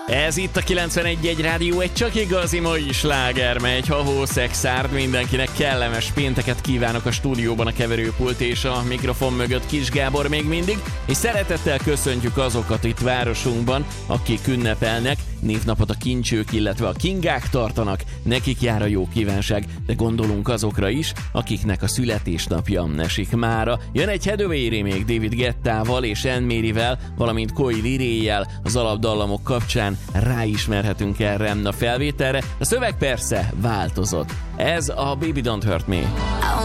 Ez itt a 91.1 Rádió, egy csak igazi mai sláger megy, ha szexárd, mindenkinek kellemes pénteket kívánok a stúdióban, a keverőpult és a mikrofon mögött Kis Gábor még mindig, és szeretettel köszöntjük azokat itt városunkban, akik ünnepelnek, névnapot a kincsők, illetve a kingák tartanak, nekik jár a jó kívánság, de gondolunk azokra is, akiknek a születésnapja esik mára. Jön egy Hathaway még David Guettával és Anne Maryvel, valamint Coi Leray-jel az alapdallamok kapcsán ráismerhetünk erre a felvételre. A szöveg persze változott. Ez a Baby Don't Hurt Me.